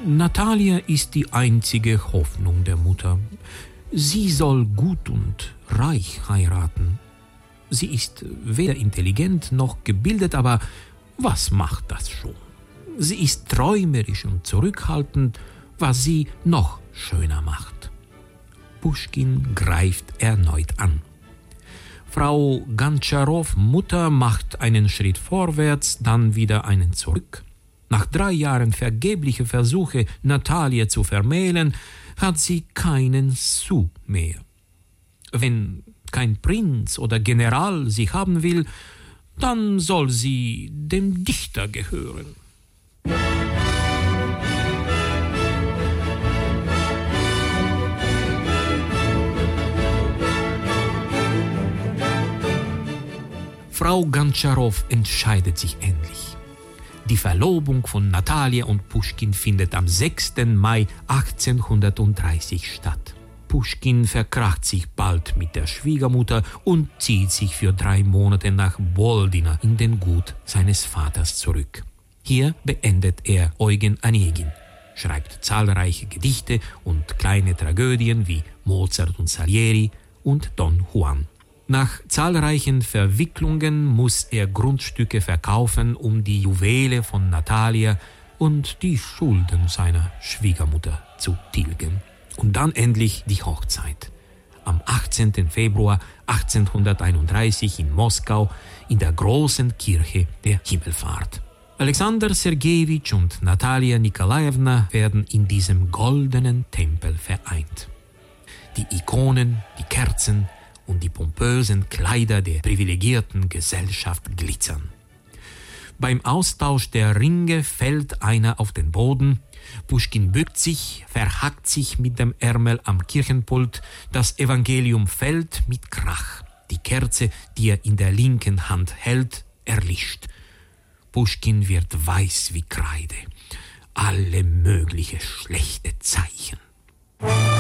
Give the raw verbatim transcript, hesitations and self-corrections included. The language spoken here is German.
Natalia ist die einzige Hoffnung der Mutter. Sie soll gut und reich heiraten. Sie ist weder intelligent noch gebildet, aber was macht das schon? Sie ist träumerisch und zurückhaltend, was sie noch schöner macht. Puschkin greift erneut an. Frau Gontscharow Mutter macht einen Schritt vorwärts, dann wieder einen zurück. Nach drei Jahren vergeblicher Versuche, Natalia zu vermählen, hat sie keinen Sou mehr. Wenn kein Prinz oder General sie haben will, dann soll sie dem Dichter gehören. Frau Gontscharow entscheidet sich endlich. Die Verlobung von Natalia und Puschkin findet am sechsten Mai achtzehnhundertdreißig statt. Puschkin verkracht sich bald mit der Schwiegermutter und zieht sich für drei Monate nach Boldina in den Gut seines Vaters zurück. Hier beendet er Eugen Onegin, schreibt zahlreiche Gedichte und kleine Tragödien wie Mozart und Salieri und Don Juan. Nach zahlreichen Verwicklungen muss er Grundstücke verkaufen, um die Juwele von Natalia und die Schulden seiner Schwiegermutter zu tilgen. Und dann endlich die Hochzeit. Am achtzehnten Februar achtzehnhunderteinunddreißig in Moskau in der großen Kirche der Himmelfahrt. Alexander Sergejewitsch und Natalia Nikolajewna werden in diesem goldenen Tempel vereint. Die Ikonen, die Kerzen und die pompösen Kleider der privilegierten Gesellschaft glitzern. Beim Austausch der Ringe fällt einer auf den Boden. Puschkin bückt sich, verhackt sich mit dem Ärmel am Kirchenpult. Das Evangelium fällt mit Krach. Die Kerze, die er in der linken Hand hält, erlischt. Puschkin wird weiß wie Kreide. Alle mögliche schlechte Zeichen.